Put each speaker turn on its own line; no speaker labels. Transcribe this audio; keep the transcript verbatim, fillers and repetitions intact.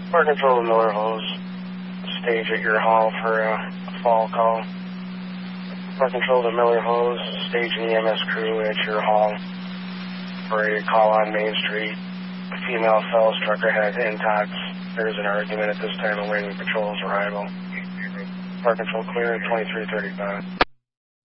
Park control to Miller Hose. Stage at your hall for a fall call. Park control to Miller Hose. Stage an E M S crew at your hall for a call on Main Street. A female Fells trucker has intox. There's an argument at this time awaiting patrol's arrival. Park control clear at twenty-three thirty-five.